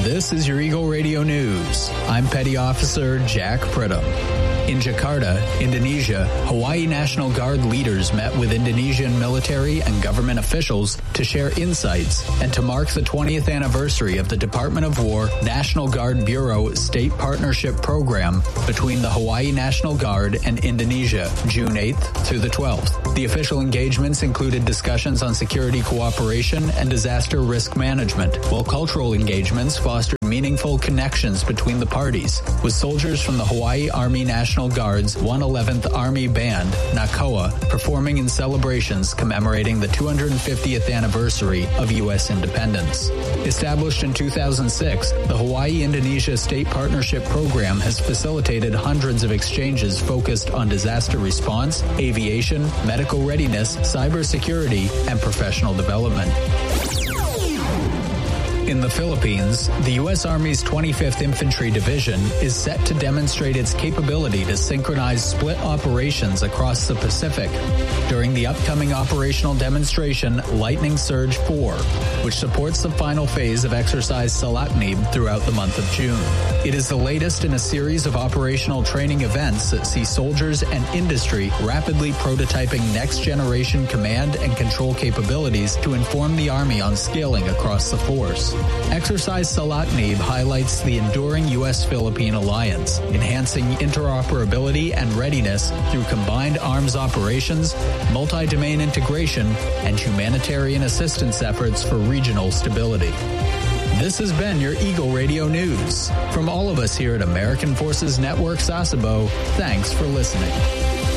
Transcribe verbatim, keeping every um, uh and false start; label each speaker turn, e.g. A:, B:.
A: This is your Eagle Radio News. I'm Petty Officer Jack Pridham. In Jakarta, Indonesia, Hawaii National Guard leaders met with Indonesian military and government officials to share insights and to mark the twentieth anniversary of the Department of War National Guard Bureau State Partnership Program between the Hawaii National Guard and Indonesia, June eighth through the twelfth. The official engagements included discussions on security cooperation and disaster risk management, while cultural engagements fostered meaningful connections between the parties, with soldiers from the Hawaii Army National Guard's one eleventh Army Band, NACOA, performing in celebrations commemorating the two hundred fiftieth anniversary of U S independence. Established in two thousand six, the Hawaii-Indonesia State Partnership Program has facilitated hundreds of exchanges focused on disaster response, aviation, medical readiness, cybersecurity, and professional development. In the Philippines, the U S Army's twenty-fifth Infantry Division is set to demonstrate its capability to synchronize split operations across the Pacific during the upcoming operational demonstration Lightning Surge four, which supports the final phase of Exercise Salaknib throughout the month of June. It is the latest in a series of operational training events that see soldiers and industry rapidly prototyping next-generation command and control capabilities to inform the Army on scaling across the force. Exercise Salaknib highlights the enduring U S-Philippine alliance, enhancing interoperability and readiness through combined arms operations, multi-domain integration, and humanitarian assistance efforts for regional stability. This has been your Eagle Radio News. From all of us here at American Forces Network Sasebo, thanks for listening.